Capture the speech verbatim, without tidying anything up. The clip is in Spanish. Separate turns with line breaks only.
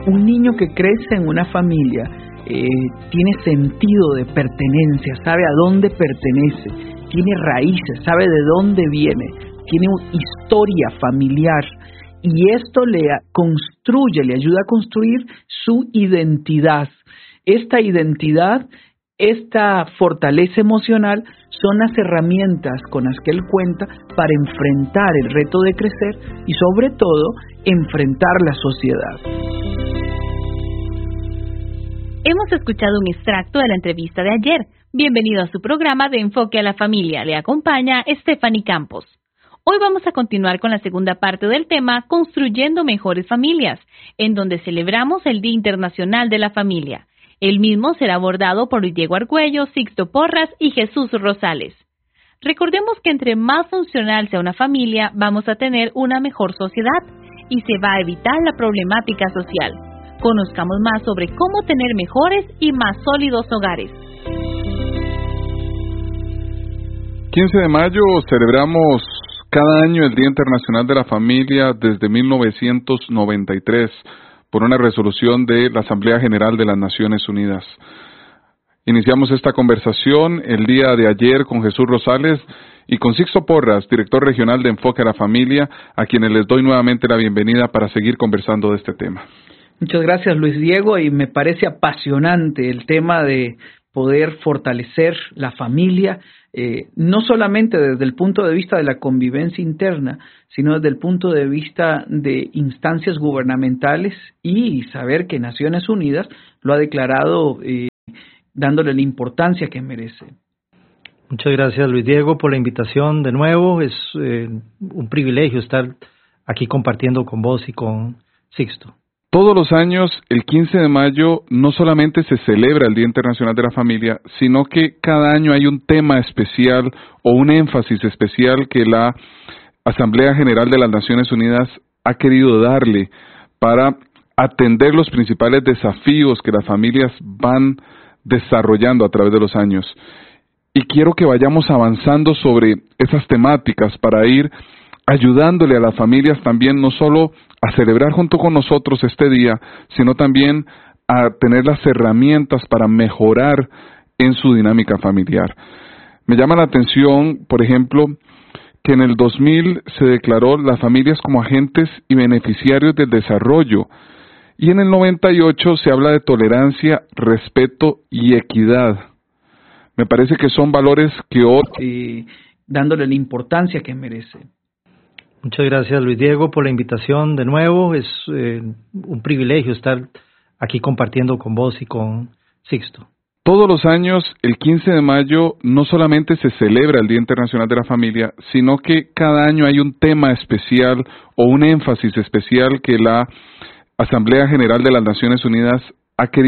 un niño que crece en una familia eh, tiene sentido de pertenencia, sabe a dónde pertenece, tiene raíces, sabe de dónde viene, tiene una historia familiar, y esto le construye, le ayuda a construir su identidad. Esta identidad, esta fortaleza emocional son las herramientas con las que él cuenta para enfrentar el reto de crecer y, sobre todo, enfrentar la sociedad.
Hemos escuchado un extracto de la entrevista de ayer. Bienvenido a su programa de Enfoque a la Familia. Le acompaña Stephanie Campos. Hoy vamos a continuar con la segunda parte del tema Construyendo Mejores Familias, en donde celebramos el Día Internacional de la Familia. El mismo será abordado por Luis Diego Argüello, Sixto Porras y Jesús Rosales. Recordemos que entre más funcional sea una familia, vamos a tener una mejor sociedad y se va a evitar la problemática social. Conozcamos más sobre cómo tener mejores y más sólidos hogares.
quince de mayo celebramos cada año el Día Internacional de la Familia desde mil novecientos noventa y tres por una resolución de la Asamblea General de las Naciones Unidas. Iniciamos esta conversación el día de ayer con Jesús Rosales y con Sixto Porras, director regional de Enfoque a la Familia, a quienes les doy nuevamente la bienvenida para seguir conversando de este tema.
Muchas gracias, Luis Diego, y me parece apasionante el tema de poder fortalecer la familia, eh, no solamente desde el punto de vista de la convivencia interna, sino desde el punto de vista de instancias gubernamentales, y saber que Naciones Unidas lo ha declarado eh, dándole la importancia que merece.
Muchas gracias, Luis Diego, por la invitación de nuevo. Es eh, un privilegio estar aquí compartiendo con vos y con Sixto.
Todos los años, el quince de mayo, no solamente se celebra el Día Internacional de la Familia, sino que cada año hay un tema especial o un énfasis especial que la Asamblea General de las Naciones Unidas ha querido darle para atender los principales desafíos que las familias van desarrollando a través de los años. Y quiero que vayamos avanzando sobre esas temáticas para ir ayudándole a las familias también no solo a celebrar junto con nosotros este día, sino también a tener las herramientas para mejorar en su dinámica familiar. Me llama la atención, por ejemplo, que en el dos mil se declaró las familias como agentes y beneficiarios del desarrollo, y en el noventa y ocho se habla de tolerancia, respeto y equidad. Me parece que son valores que hoy...
Y dándole la importancia que merece.
Muchas gracias, Luis Diego, por la invitación de nuevo. Es eh, un privilegio estar aquí compartiendo con vos y con Sixto.
Todos los años, el quince de mayo, no solamente se celebra el Día Internacional de la Familia, sino que cada año hay un tema especial o un énfasis especial que la Asamblea General de las Naciones Unidas ha querido